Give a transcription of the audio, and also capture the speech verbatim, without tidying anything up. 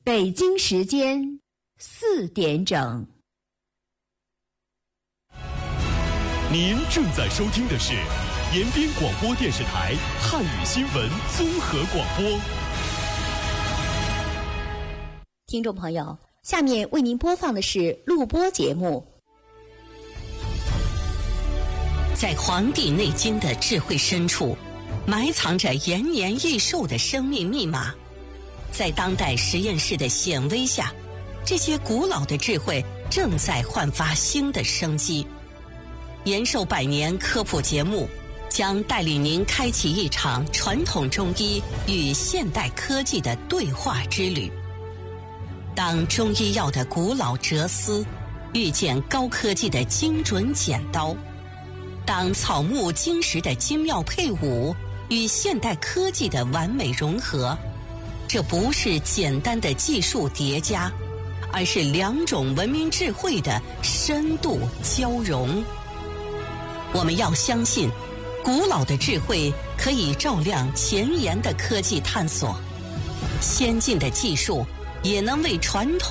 北京时间四点整。 您正在收听的是延边广播电视台汉语新闻综合广播。 听众朋友，下面为您播放的是录播节目。 在《黄帝内经》的智慧深处，埋藏着延年益寿的生命密码。在当代实验室的显微下，这些古老的智慧正在焕发新的生机。延寿百年科普节目将带领您开启一场传统中医与现代科技的对话之旅。当中医药的古老哲思遇见高科技的精准剪刀，当草木金石的精妙配伍与现代科技的完美融合，这不是简单的技术叠加，而是两种文明智慧的深度交融。我们要相信，古老的智慧可以照亮前沿的科技探索，先进的技术也能为传统